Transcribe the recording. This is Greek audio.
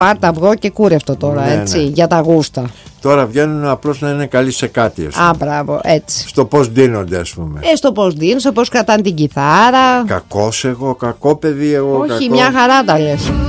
Πάρτα αυγό και κούρευτο τώρα, Ναι, έτσι, ναι. για τα γούστα. Τώρα βγαίνουν απλώς να είναι καλοί σε κάτι, ας πούμε. Α, μπράβο, έτσι. Στο πώς ντύνονται, ας πούμε. Στο πώς δίνουν, στο πώς κρατάνε την κιθάρα. Κακός εγώ, κακό παιδί εγώ. Όχι, κακό. μια χαρά τα λες.